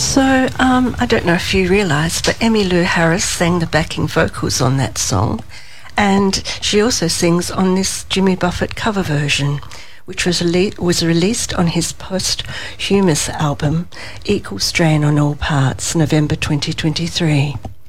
So, I don't know if you realise, but Emmylou Harris sang the backing vocals on that song, and she also sings on this Jimmy Buffett cover version, which was released on his posthumous album, Equal Strain on All Parts, November 2023.